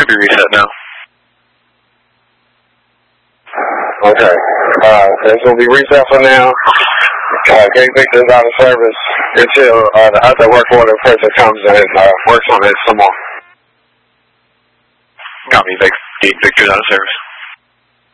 Should be reset now. Okay. This will be reset for now. Gate Victor's out of service until the other work order person comes and works on it some more. Copy, Gate Victor's out of service.